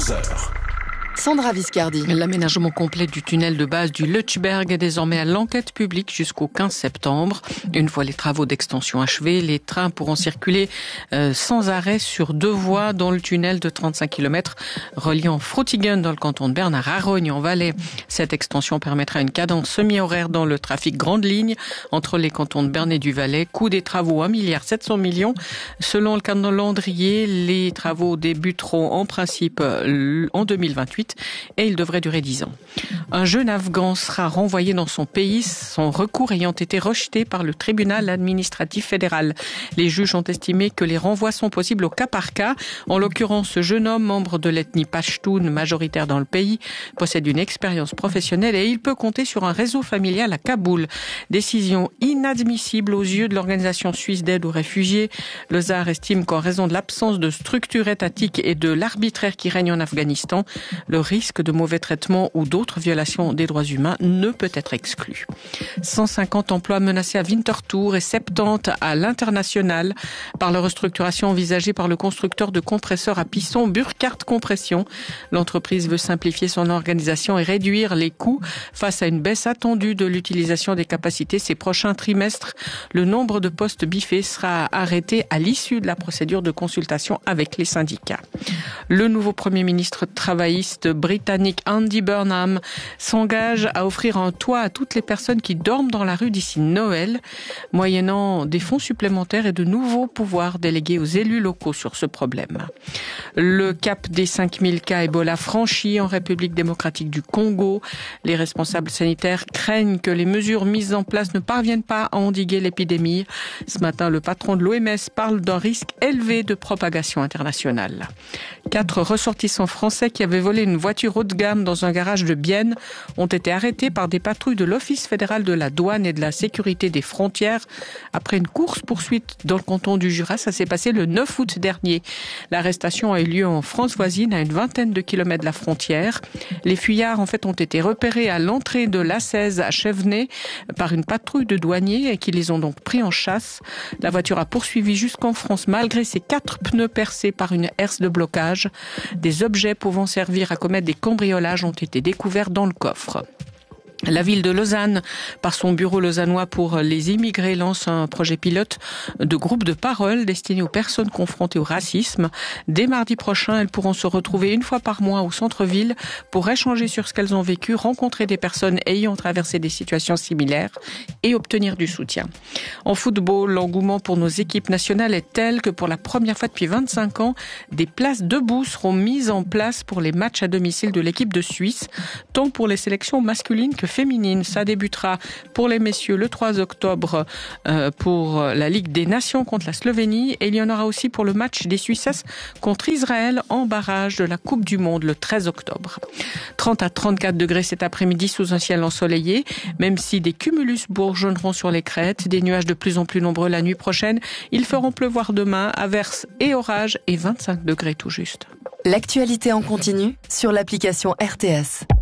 11h. Sandra Viscardi. L'aménagement complet du tunnel de base du Lötschberg est désormais à l'enquête publique jusqu'au 15 septembre. Une fois les travaux d'extension achevés, les trains pourront circuler sans arrêt sur 2 voies dans le tunnel de 35 km reliant Frutigen dans le canton de Berne à Rarogne en Valais. Cette extension permettra une cadence semi-horaire dans le trafic grande ligne entre les cantons de Berne et du Valais. Coût des travaux 1,7 milliard. Selon le calendrier, les travaux débuteront en principe en 2028. Et il devrait durer 10 ans. Un jeune Afghan sera renvoyé dans son pays, son recours ayant été rejeté par le tribunal administratif fédéral. Les juges ont estimé que les renvois sont possibles au cas par cas. En l'occurrence, ce jeune homme, membre de l'ethnie Pashtun, majoritaire dans le pays, possède une expérience professionnelle et il peut compter sur un réseau familial à Kaboul. Décision inadmissible aux yeux de l'organisation suisse d'aide aux réfugiés. Le ZAR estime qu'en raison de l'absence de structure étatique et de l'arbitraire qui règne en Afghanistan, le risque de mauvais traitements ou d'autres violations des droits humains ne peut être exclu. 150 emplois menacés à Winterthur et 70 à l'international par la restructuration envisagée par le constructeur de compresseurs à piston Burkhardt Compression. L'entreprise veut simplifier son organisation et réduire les coûts face à une baisse attendue de l'utilisation des capacités ces prochains trimestres. Le nombre de postes biffés sera arrêté à l'issue de la procédure de consultation avec les syndicats. Le nouveau Premier ministre travailliste britannique Andy Burnham s'engage à offrir un toit à toutes les personnes qui dorment dans la rue d'ici Noël, moyennant des fonds supplémentaires et de nouveaux pouvoirs délégués aux élus locaux sur ce problème. Le cap des 5000 cas Ebola franchi en République démocratique du Congo. Les responsables sanitaires craignent que les mesures mises en place ne parviennent pas à endiguer l'épidémie. Ce matin, le patron de l'OMS parle d'un risque élevé de propagation internationale. 4 ressortissants français qui avaient volé une voiture haut de gamme dans un garage de Bienne ont été arrêtés par des patrouilles de l'Office fédéral de la douane et de la sécurité des frontières après une course-poursuite dans le canton du Jura. Ça s'est passé le 9 août dernier. L'arrestation a eu lieu en France voisine, à une vingtaine de kilomètres de la frontière. Les fuyards, ont été repérés à l'entrée de l'A16 à Chevenay par une patrouille de douaniers et qui les ont donc pris en chasse. La voiture a poursuivi jusqu'en France malgré ses 4 pneus percés par une herse de blocage. Des objets pouvant servir à commettre des cambriolages ont été découverts dans le coffre. La ville de Lausanne, par son bureau lausannois pour les immigrés, lance un projet pilote de groupe de parole destiné aux personnes confrontées au racisme. Dès mardi prochain, elles pourront se retrouver une fois par mois au centre-ville pour échanger sur ce qu'elles ont vécu, rencontrer des personnes ayant traversé des situations similaires et obtenir du soutien. En football, l'engouement pour nos équipes nationales est tel que pour la première fois depuis 25 ans, des places debout seront mises en place pour les matchs à domicile de l'équipe de Suisse, tant pour les sélections masculines que féminine. Ça débutera pour les messieurs le 3 octobre pour la Ligue des Nations contre la Slovénie et il y en aura aussi pour le match des Suissesses contre Israël en barrage de la Coupe du Monde le 13 octobre. 30 à 34 degrés cet après-midi sous un ciel ensoleillé, même si des cumulus bourgeonneront sur les crêtes, des nuages de plus en plus nombreux la nuit prochaine. Ils feront pleuvoir demain, averses et orages et 25 degrés tout juste. L'actualité en continu sur l'application RTS.